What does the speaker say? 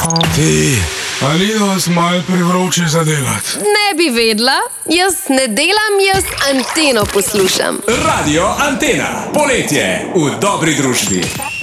Ti, ali ni vas malo prevroče za delati? Ne bi vedela, jaz ne delam, jaz Anteno poslušam. Radio Antena, poletje v dobri družbi.